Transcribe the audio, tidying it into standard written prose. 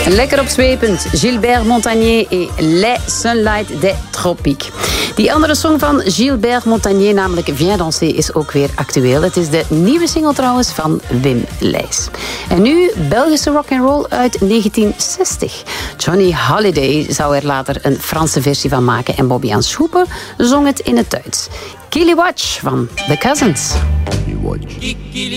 Lekker opzwepend. Gilbert Montagnier et Les Sunlight des Tropiques. Die andere song van Gilbert Montagnier, namelijk Viens danser, is ook weer actueel. Het is de nieuwe single trouwens van Wim Leijs. En nu Belgische rock'n'roll uit 1960. Johnny Holiday zou er later een Franse versie van maken en Bobby-Ann Schoeper zong het in het Duits. Kili Watch van The Cousins.